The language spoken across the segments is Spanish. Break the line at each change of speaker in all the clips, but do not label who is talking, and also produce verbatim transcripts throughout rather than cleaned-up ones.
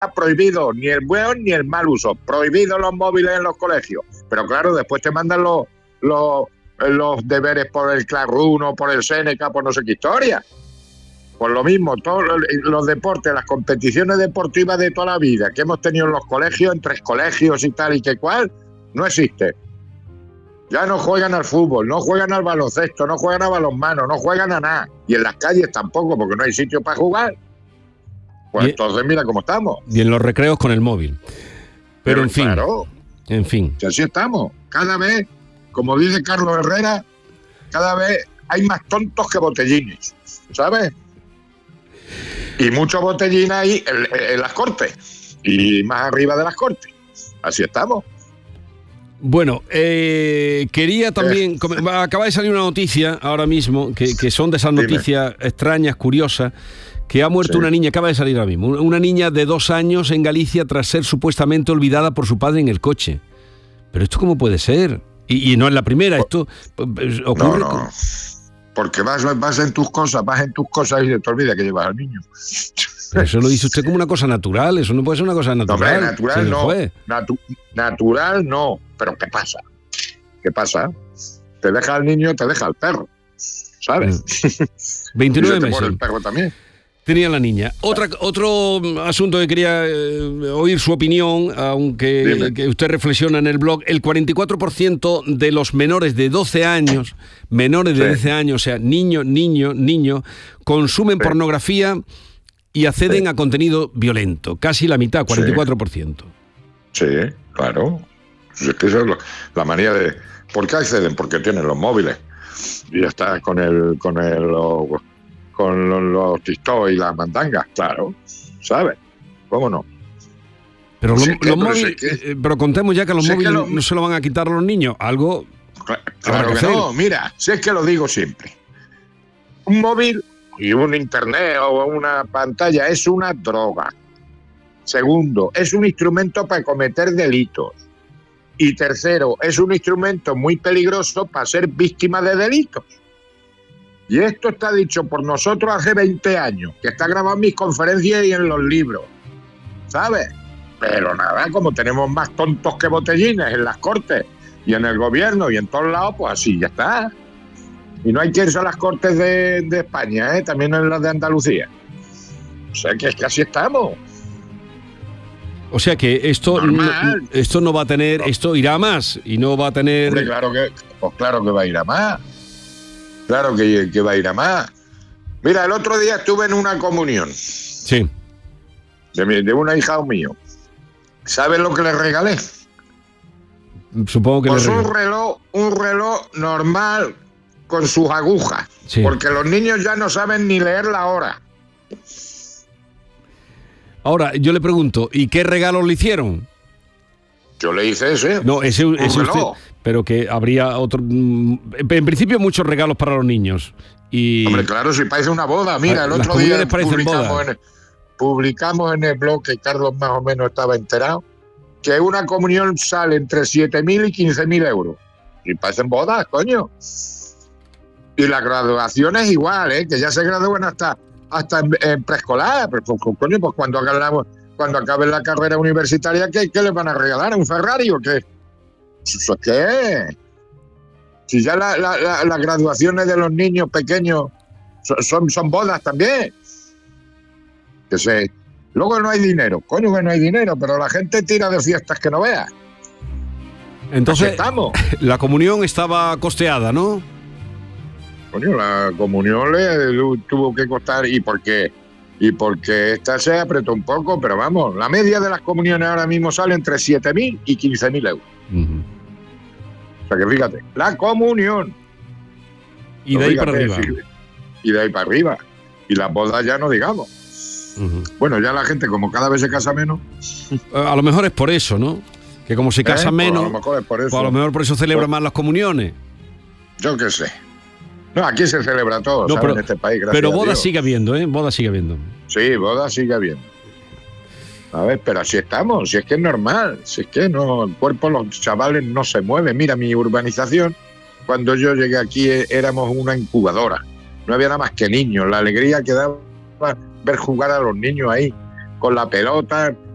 prohibido ni el buen ni el mal uso, prohibido los móviles en los colegios, pero claro, después te mandan los los, los deberes por el Classroom o por el Seneca, por no sé qué historia. Pues lo mismo, todos los, los deportes, las competiciones deportivas de toda la vida que hemos tenido en los colegios, en tres colegios y tal y que cual, no existe. Ya no juegan al fútbol, no juegan al baloncesto, no juegan a balonmano, no juegan a nada. Y en las calles tampoco, porque no hay sitio para jugar. Pues y, entonces mira cómo estamos.
Y en los recreos con el móvil. Pero, Pero en fin,
claro,
en fin.
Si así estamos. Cada vez, como dice Carlos Herrera, cada vez hay más tontos que botellines, ¿sabes? Y muchos botellines hay en, en las cortes y más arriba de las cortes. Así estamos.
Bueno, eh, quería también... Eh. Acaba de salir una noticia ahora mismo, que, que son de esas noticias Dime. extrañas, curiosas, que ha muerto sí. una niña, acaba de salir ahora mismo, una niña de dos años en Galicia tras ser supuestamente olvidada por su padre en el coche. ¿Pero esto cómo puede ser? Y, y no es la primera, esto ocurre...
No, no, porque vas, vas en tus cosas, vas en tus cosas y se te olvida que llevas al niño.
Pero eso lo dice usted como una cosa natural, eso no puede ser una cosa natural.
No, natural no, Natu- natural no, pero ¿qué pasa? ¿Qué pasa? Te deja al niño, te deja al perro, ¿sabes?
veintinueve
y se te
meses.
muere el perro también.
Tenía la niña. Otra, otro asunto que quería eh, oír su opinión, aunque que usted reflexiona en el blog, el cuarenta y cuatro por ciento de los menores de doce años, menores de sí. doce años, o sea, niños, niños, niños, consumen sí. pornografía y acceden sí. a contenido violento. Casi la mitad, cuarenta y cuatro por ciento.
Sí, sí claro. Es que esa es lo, la manía de... ¿Por qué acceden? Porque tienen los móviles. Y ya está con el... con el... Lo, con los, los TikTok y las mandangas, claro, ¿sabes? ¿Cómo no?
Pero, los, sí, los móviles, pero, si que, pero contemos ya que los móviles que lo, no se lo van a quitar a los niños, algo...
Claro, claro que no, mira, si es que lo digo siempre. Un móvil y un internet o una pantalla es una droga. Segundo, es un instrumento para cometer delitos. Y tercero, es un instrumento muy peligroso para ser víctima de delitos. Y esto está dicho por nosotros hace veinte años, que está grabado en mis conferencias y en los libros, ¿sabes? Pero nada, como tenemos más tontos que botellines en las cortes y en el gobierno y en todos lados, pues así ya está. Y no hay que irse a las cortes de, de España, ¿eh? También en las de Andalucía. O sea que es que así estamos.
O sea que esto no, esto no va a tener, no. esto irá a más y no va a tener...
Hombre, claro que, pues claro que va a ir a más. Claro que, que va a ir a más. Mira, el otro día estuve en una comunión.
Sí.
De, mi, de una hija mío. ¿Sabes lo que le regalé?
Supongo que
pues
le
un reloj, un reloj normal con sus agujas. Sí. Porque los niños ya no saben ni leer la hora.
Ahora, yo le pregunto, ¿y qué regalos le hicieron?
Yo le hice ese.
No, ese, ese usted, pero que habría otro... En principio muchos regalos para los niños. Y...
Hombre, claro, si parece una boda. Mira, el otro día publicamos en, publicamos en el blog, que Carlos más o menos estaba enterado, que una comunión sale entre siete mil y quince mil euros. Y parecen bodas, coño. Y la graduación es igual, ¿eh? Que ya se gradúan hasta, hasta en, en preescolar. Pero, pues, coño, pues cuando acabemos... Cuando acaben la carrera universitaria, ¿qué, qué les van a regalar? ¿Un Ferrari o qué? ¿Eso qué? Si ya la, la, la, las graduaciones de los niños pequeños son, son, son bodas también. Que sé. Luego no hay dinero. Coño que no hay dinero, pero la gente tira de fiestas que no veas.
Entonces, estamos. La comunión estaba costeada, ¿no?
Coño, la comunión le tuvo que costar. ¿Y por qué? Y porque esta se apretó un poco, pero vamos, la media de las comuniones ahora mismo sale entre siete mil y quince mil euros. Uh-huh. O sea que fíjate, la comunión.
Y de ahí fíjate, para arriba.
Sí, y de ahí para arriba. Y las bodas ya no digamos. Uh-huh. Bueno, ya la gente como cada vez se casa menos.
A lo mejor es por eso, ¿no? Que como se casa ¿Eh? menos,
pues a lo mejor es por eso.
Pues a lo mejor por eso celebran pues, más las comuniones.
Yo qué sé. No, aquí se celebra todo,
no,
¿sabes?
Pero,
en este país, gracias
pero boda
a Dios.
sigue habiendo, ¿eh? Boda sigue habiendo.
Sí, boda sigue habiendo. A ver, pero así estamos, si es que es normal, si es que no, el cuerpo de los chavales no se mueve. Mira, mi urbanización, cuando yo llegué aquí éramos una incubadora. No había nada más que niños. La alegría que daba ver jugar a los niños ahí, con la pelota,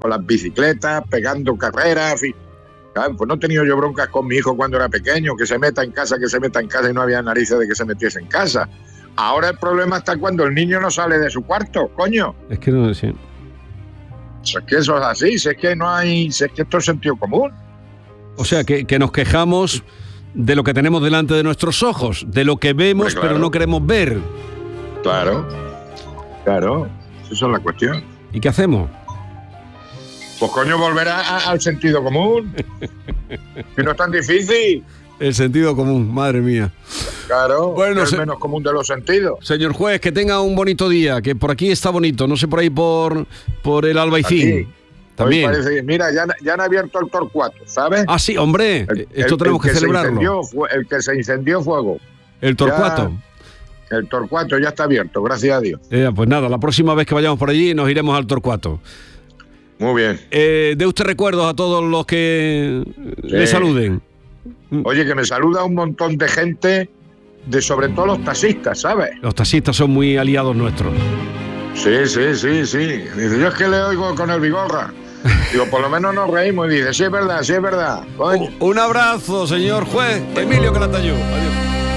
con las bicicletas, pegando carreras. Y, ¿sabes? Pues no he tenido yo broncas con mi hijo cuando era pequeño, que se meta en casa, que se meta en casa y no había narices de que se metiese en casa. Ahora el problema está cuando el niño no sale de su cuarto, coño.
Es que no sí.
Si es que eso es así, si es que no hay, si es que esto es sentido común.
O sea, que, que nos quejamos de lo que tenemos delante de nuestros ojos, de lo que vemos, pues claro, pero no queremos ver.
Claro, claro, esa es la cuestión.
¿Y qué hacemos?
Pues coño, volver a, a, al sentido común. Que no es tan difícil.
El sentido común, madre mía.
Claro,
bueno,
es el
se...
menos común de los sentidos.
Señor juez, que tenga un bonito día, que por aquí está bonito, no sé por ahí por, por el Albaicín. Aquí. También.
Parece, mira, ya, ya han abierto el Torcuato, ¿sabes?
Ah, sí, hombre,
el,
esto
el,
tenemos
el que,
que celebrarlo.
Se incendió, fue, el que se incendió fuego.
El Torcuato.
Ya, el Torcuato ya está abierto, gracias a Dios.
Eh, pues nada, la próxima vez que vayamos por allí nos iremos al Torcuato.
Muy bien.
Eh, dé usted recuerdos a todos los que sí. le saluden.
Oye, que me saluda un montón de gente, de sobre todo los taxistas, ¿sabes?
Los taxistas son muy aliados nuestros.
Sí, sí, sí, sí. Dice, yo es que le oigo con el Vigorra. Digo, por lo menos nos reímos y dice, sí es verdad, sí es verdad. Coño.
Un abrazo, señor juez Emilio Calatayud. Adiós.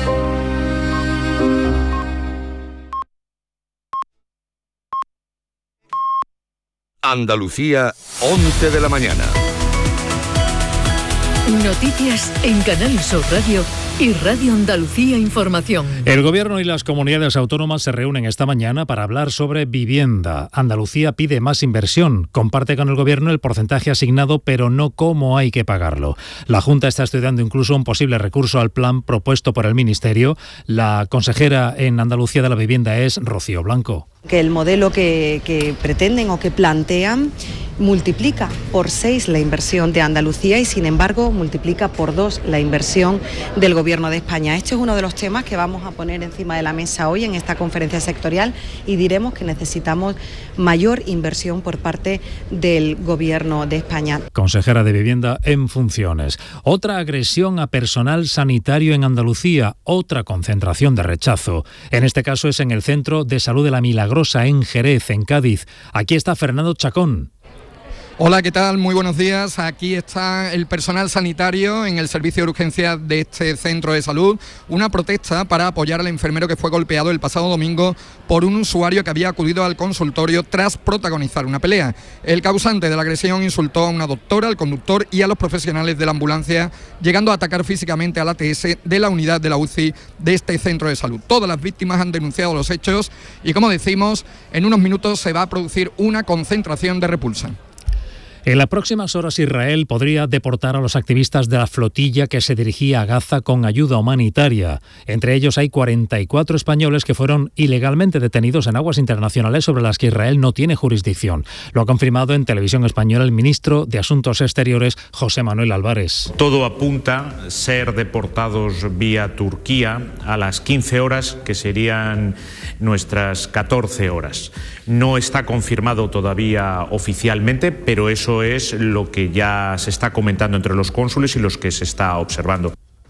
Andalucía, once de la mañana.
Noticias en Canal Sur Radio y Radio Andalucía Información.
El Gobierno y las comunidades autónomas se reúnen esta mañana para hablar sobre vivienda. Andalucía pide más inversión. Comparte con el Gobierno el porcentaje asignado, pero no cómo hay que pagarlo. La Junta está estudiando incluso un posible recurso al plan propuesto por el Ministerio. La consejera en Andalucía de la Vivienda es Rocío Blanco.
Que el modelo que, que pretenden o que plantean multiplica por seis la inversión de Andalucía y, sin embargo, multiplica por dos la inversión del Gobierno de España. Este es uno de los temas que vamos a poner encima de la mesa hoy en esta conferencia sectorial y diremos que necesitamos mayor inversión por parte del Gobierno de España.
Consejera de Vivienda en funciones. Otra agresión a personal sanitario en Andalucía, otra concentración de rechazo. En este caso es en el Centro de Salud de la Milagrosa, en Jerez, en Cádiz. Aquí está Fernando Chacón.
Hola, ¿qué tal? Muy buenos días. Aquí está el personal sanitario en el servicio de urgencia de este centro de salud. Una protesta para apoyar al enfermero que fue golpeado el pasado domingo por un usuario que había acudido al consultorio tras protagonizar una pelea. El causante de la agresión insultó a una doctora, al conductor y a los profesionales de la ambulancia, llegando a atacar físicamente al A T S de la unidad de la U C I de este centro de salud. Todas las víctimas han denunciado los hechos y, como decimos, en unos minutos se va a producir una concentración de repulsa.
En las próximas horas Israel podría deportar a los activistas de la flotilla que se dirigía a Gaza con ayuda humanitaria. Entre ellos hay cuarenta y cuatro españoles que fueron ilegalmente detenidos en aguas internacionales sobre las que Israel no tiene jurisdicción. Lo ha confirmado en Televisión Española el ministro de Asuntos Exteriores, José Manuel Álvarez.
Todo apunta a ser deportados vía Turquía a las quince horas, que serían nuestras catorce horas. No está confirmado todavía oficialmente, pero eso es lo que ya se está comentando entre los cónsules y los que se está observando.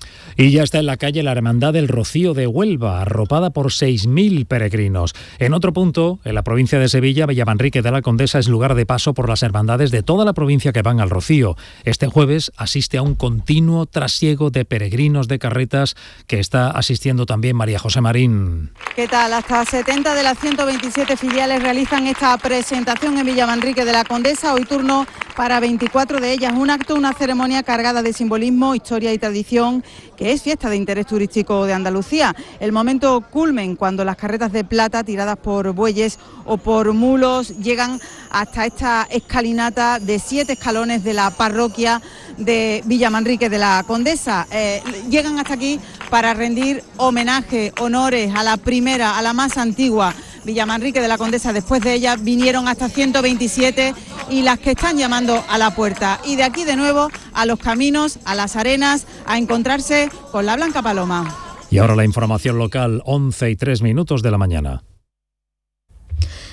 Y ya está en la calle la Hermandad del Rocío de Huelva, arropada por seis mil peregrinos. En otro punto, en la provincia de Sevilla, Villamanrique de la Condesa es lugar de paso por las hermandades de toda la provincia que van al Rocío. Este jueves asiste a un continuo trasiego de peregrinos de carretas que está asistiendo también María José Marín.
¿Qué tal? Hasta setenta de las ciento veintisiete filiales realizan esta presentación en Villamanrique de la Condesa. Hoy turno para veinticuatro de ellas. Un acto, una ceremonia cargada de simbolismo, historia y tradición, que es fiesta de interés turístico de Andalucía. El momento culmen cuando las carretas de plata tiradas por bueyes o por mulos llegan hasta esta escalinata de siete escalones de la parroquia de Villamanrique de la Condesa. Eh, llegan hasta aquí para rendir homenaje, honores a la primera, a la más antigua Villamanrique de la Condesa. Después de ella vinieron hasta ciento veintisiete y las que están llamando a la puerta. Y de aquí de nuevo a los caminos, a las arenas, a encontrarse con la Blanca Paloma.
Y ahora la información local, once y tres minutos de la mañana.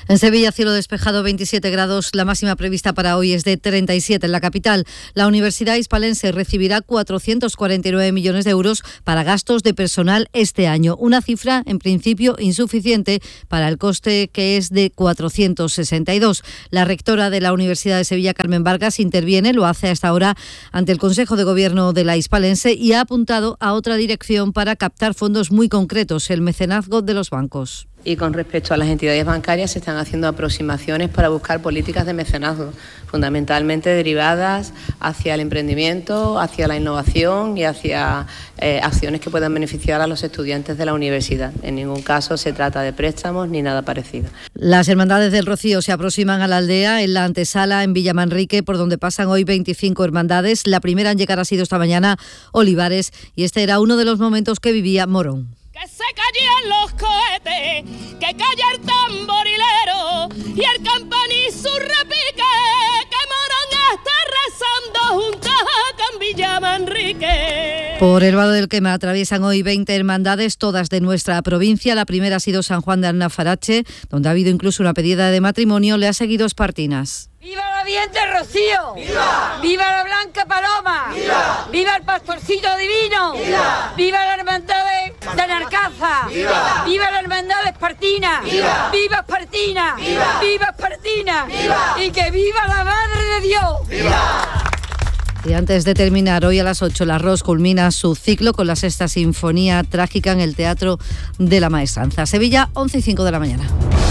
En Sevilla, cielo despejado, veintisiete grados. La máxima prevista para hoy es de treinta y siete en la capital. La Universidad Hispalense recibirá cuatrocientos cuarenta y nueve millones de euros para gastos de personal este año. Una cifra, en principio, insuficiente para el coste, que es de cuatrocientos sesenta y dos. La rectora de la Universidad de Sevilla, Carmen Vargas, interviene, lo hace hasta ahora ante el Consejo de Gobierno de la Hispalense y ha apuntado a otra dirección para captar fondos muy concretos, el mecenazgo de los bancos.
Y con respecto a las entidades bancarias se están haciendo aproximaciones para buscar políticas de mecenazgo, fundamentalmente derivadas hacia el emprendimiento, hacia la innovación y hacia eh, acciones que puedan beneficiar a los estudiantes de la universidad. En ningún caso se trata de préstamos ni nada parecido.
Las hermandades del Rocío se aproximan a la aldea en la antesala en Villamanrique, por donde pasan hoy veinticinco hermandades. La primera en llegar ha sido esta mañana Olivares y este era uno de los momentos que vivía Morón.
Que se callen los cohetes, que calla el tamborilero y el campaní su repique, que Morón está rezando juntos con Villamanrique.
Por el Vado del Quema atraviesan hoy veinte hermandades, todas de nuestra provincia. La primera ha sido San Juan de Alnafarache, donde ha habido incluso una pedida de matrimonio. Le ha seguido Espartinas.
¡Viva la Virgen del Rocío! ¡Viva! ¡Viva la Blanca Paloma! ¡Viva! ¡Viva el Pastorcito Divino! ¡Viva! ¡Viva la Hermandad de, de Narcaza! ¡Viva! ¡Viva la Hermandad de Espartina! ¡Viva! ¡Viva Espartina! ¡Viva! ¡Viva Espartina! ¡Viva! ¡Y que viva la Madre de Dios! ¡Viva!
Y antes de terminar, hoy a las ocho, la Ros culmina su ciclo con la sexta sinfonía trágica en el Teatro de la Maestranza. Sevilla, once y cinco de la mañana.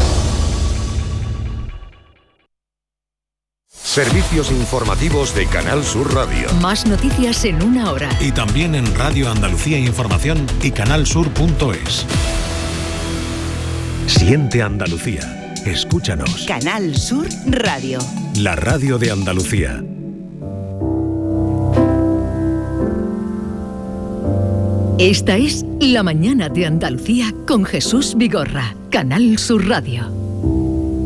Servicios informativos de Canal Sur Radio.
Más noticias en una hora.
Y también en Radio Andalucía Información y canalsur punto es. Siente Andalucía. Escúchanos.
Canal Sur Radio.
La radio de Andalucía.
Esta es La Mañana de Andalucía con Jesús Vigorra. Canal Sur Radio.